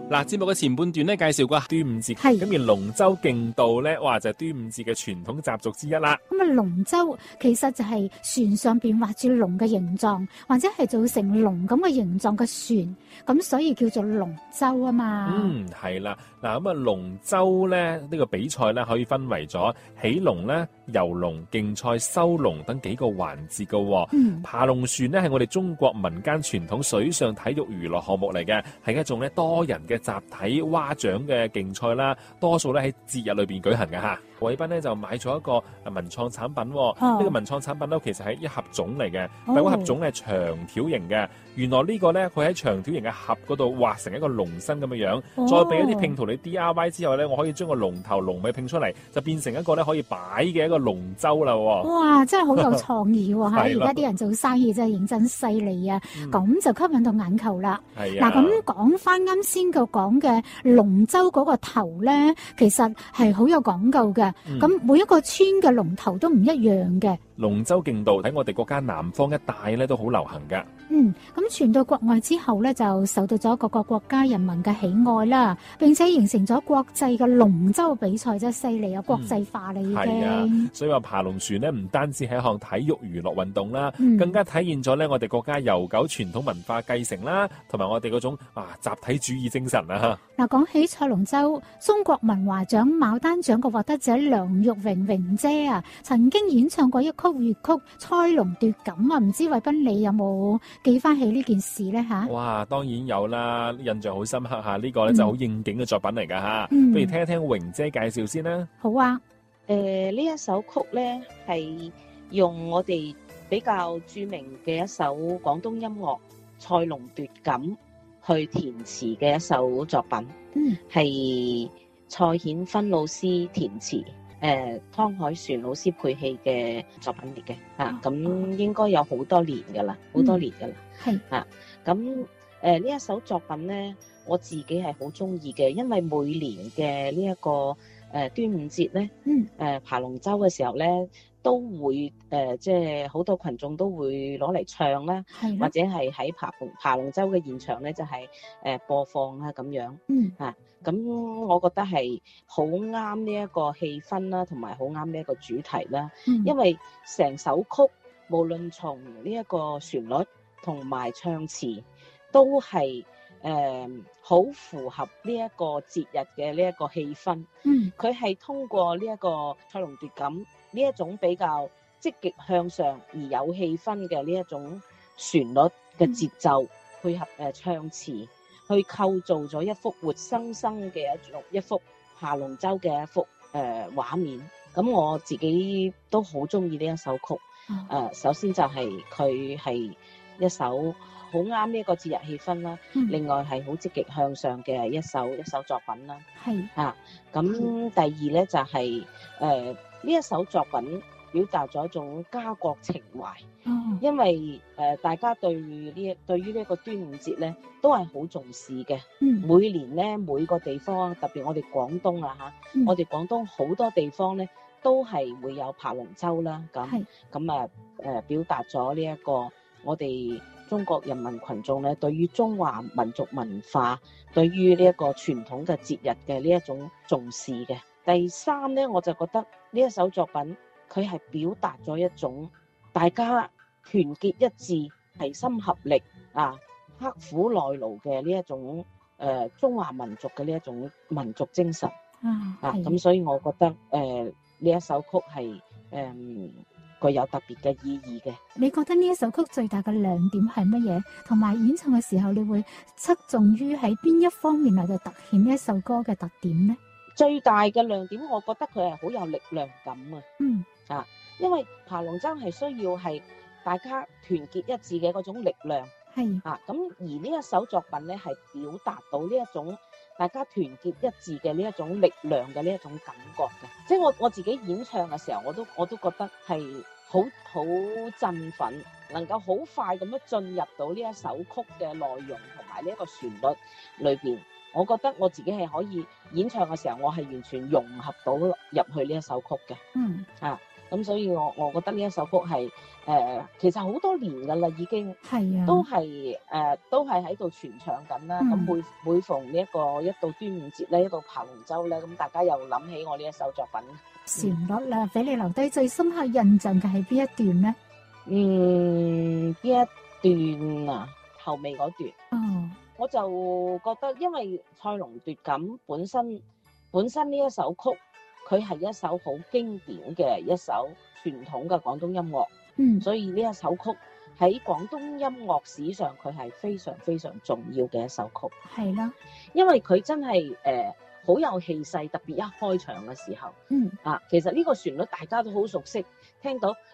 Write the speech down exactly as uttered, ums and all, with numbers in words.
嗱，節目嘅前半段咧介紹過端午節， 係咁而龍舟競渡咧，哇就係端午節嘅傳統習俗之一啦。 咁啊，龍舟其實就係船上邊畫住龍嘅形狀，或者係做成龍咁嘅形狀嘅船，咁所以叫做龍舟啊嘛。 嗯，係啦，嗱咁啊，龍舟咧呢個比賽咧可以分為咗起龍咧、遊龍、競賽、收龍等幾個環節噶。 嗯， 爬龍船咧係我哋中國民間傳統水上體育娛樂項目嚟嘅，係一種咧多人嘅集體划槳嘅競賽啦，多數咧喺節日裏邊舉行嘅吓。偉斌咧就買咗一個文創產品，呢、 哦、 個文創產品咧其實係一盒粽嚟嘅， 哦、 但係個盒粽咧係長條形嘅。原來呢個咧佢喺長條形嘅盒嗰度畫成一個龍身咁嘅樣， 哦、 再俾一啲拼圖你 D I Y 之後咧，我可以將個龍頭龍尾拼出嚟，就變成一個咧可以擺嘅一個龍舟啦。 哇，真係好有創意喎！嚇，而係家啲人做生意真係認真犀利啊！咁、嗯、就吸引到眼球啦。 係啊， 嗱，咁講翻啱先個講嘅龍舟嗰個頭咧，其實係好有講究嘅。咁、嗯、每一個村嘅龍頭都唔一樣嘅。 龍舟競渡喺我哋國家南方一帶咧都好流行噶。 嗯，咁傳到國外之後咧，就受到咗各個國家人民嘅喜愛啦，並且形成咗國際嘅龍舟比賽，真係犀利啊！國際化啦已經。係啊， 所以話爬龍船咧，唔單止係一項體育娛樂運動啦， 嗯、 更加體現咗咧我哋國家悠久傳統文化繼承啦，同埋我哋嗰種啊集體主義精神啊！ 嗱，講起賽龍舟，中國文華獎牡丹獎嘅獲得者梁玉榮榮姐啊，曾經演唱過一曲粵曲《賽龍奪錦》啊，唔知偉斌你有冇記翻起呢件事咧吓？ 哇，當然有啦，印象好深刻吓，呢、這個咧就好應景嘅作品嚟噶吓， 嗯、 不如聽一聽榮姐介紹先啦。 好啊， 誒、呃，呢一首曲咧係用我哋比較著名嘅一首廣東音樂《賽龍奪錦》去填詞嘅一首作品， 嗯， 係蔡顯芬老師填詞。誒、呃，湯海璇老師配戲嘅作品嚟嘅，啊，咁應該有好多年噶啦，好、嗯、多年噶啦， 係啊，咁誒呢一首作品咧，我自己係好中意嘅，因為每年嘅呢一個誒、呃、端午節咧， 嗯，誒、 呃、爬龍舟嘅時候咧，都會誒即係好多群眾都會攞嚟唱啦，或者係喺爬龍爬龍舟嘅現場咧，就係、是、誒、呃、播放啊咁樣， 嗯， 啊。咁我覺得係好啱呢一個氣氛啦，同埋好啱呢一個主題啦。 嗯、因為成首曲無論從呢一個旋律同埋唱詞，都係誒好符合呢一個節日嘅呢一個氣氛。 嗯， 佢係通過呢一個賽龍奪錦呢一種比較積極向上而有氣氛嘅呢一種旋律嘅節奏，嗯、配合誒、呃、唱詞。去構造咗一幅活生生嘅一種一幅爬龍舟嘅一幅誒畫、呃、面，咁我自己都好中意呢一首曲。誒、嗯呃，首先就係佢係一首好啱呢一個節日氣氛啦，嗯、另外係好積極向上嘅一首一首作品啦。係啊，咁第二咧就係誒呢一首作品表達咗一種家國情懷。哦、因為誒、呃、大家對呢對於呢一個端午節咧都係好重視嘅。嗯，每年咧每個地方，特別我哋廣東啊嚇，嗯、我哋廣東好多地方咧都係會有爬龍舟啦。咁咁啊誒表達咗呢一個我哋中國人民群眾咧對於中華民族文化，對於呢一個傳統嘅節日嘅呢一種重視嘅。第三咧，我就覺得呢一首作品佢係表達咗一種大家團結一致、齊心合力啊、刻苦耐勞嘅呢一種誒、呃、中華民族嘅呢一種民族精神啊，啊咁，所以我覺得誒呢、呃、一首曲係誒、呃、具有特別嘅意義嘅。 你覺得呢一首曲最大嘅亮點係乜嘢？同埋演唱嘅時候，你會側重於喺邊一方面嚟到突顯呢一首歌嘅特點呢？ 最大嘅亮點，我覺得佢係好有力量感啊！ 嗯啊，因為爬龍舟係需要係大家團結一致嘅嗰種力量，係啊，咁而呢一首作品咧係表達到呢一種大家團結一致嘅呢一種力量嘅呢一種感覺嘅，即係我我自己演唱嘅時候，我都我都覺得係好好振奮，能夠好快咁樣進入到呢一首曲嘅內容同埋呢一個旋律裏邊。我覺得我自己係可以演唱嘅時候，我係完全融合到入去呢一首曲嘅。嗯啊， 咁所以我我覺得呢一首曲係誒、呃、其實好多年㗎啦，已經係啊， 都係誒、呃、都係喺度傳唱緊啦。咁、 嗯每每逢呢、這、一個一到端午節咧，一到爬龍舟咧，咁大家又諗起我呢一首作品。 旋律啦，俾你留低最深刻印象嘅係邊一段咧？ 嗯，呢一段啊，後尾嗰段。 哦， 我就覺得，因為賽龍奪錦本身本身呢一首曲，佢係一首好經典嘅一首傳統嘅廣東音樂， 嗯， 所以呢一首曲喺廣東音樂史上，佢係非常非常重要嘅一首曲， 係啦， 因為佢真係誒好有氣勢，特別一開場嘅時候， 嗯。 啊，其實呢個旋律大家都好熟悉，聽到。